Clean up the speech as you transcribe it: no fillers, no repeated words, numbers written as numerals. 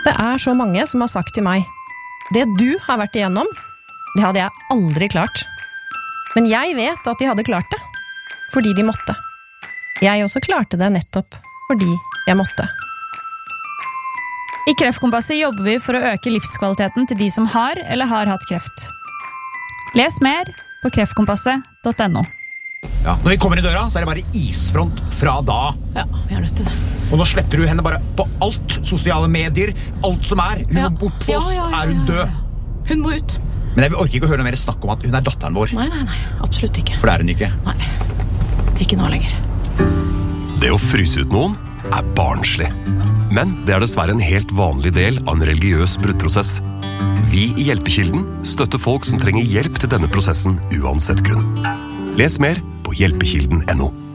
Det så mange som har sagt til meg, det du har vært igjennom, det hadde jeg aldri klart. Men jeg vet at de hadde klart det, fordi de måtte. Jeg også klarte det nettopp fordi jeg måtte. I Kreftkompasset jobber vi for å øke livskvaliteten til de som har eller har hatt kreft. Les mer på kreftkompasset.no. Ja, når vi kommer I døra, så det bare isfront fra da. Ja, vi nødt til det. Og nå sletter du henne bare på alt, sosiale medier, alt som Hun må bort for oss, hun død. Hun må ut. Men jeg orker ikke å høre noe mer snakk om at hun datteren vår. Nei, absolutt ikke. For det hun ikke. Nei, ikke nå lenger. Det å fryse ut noen barnslig. Men det dessverre en helt vanlig del av en religiøs bruddprosess. Vi I Hjelpekilden støtter folk som trenger hjelp til denne prosessen uansett grunn. Les mer på hjelpekilden.no.